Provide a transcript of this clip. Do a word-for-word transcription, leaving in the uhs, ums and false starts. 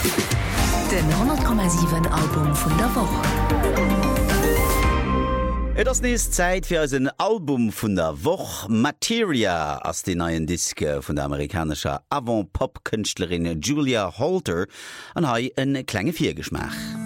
Den hundert Komma sieben Album vun der Woche. Et ass nees Zäit fir as een Album vun der Woch Materia ass de neien Diske vun der amerikanischer Avant-Pop-Künstlerin Julia Holter an hai en klenge Viergeschmach.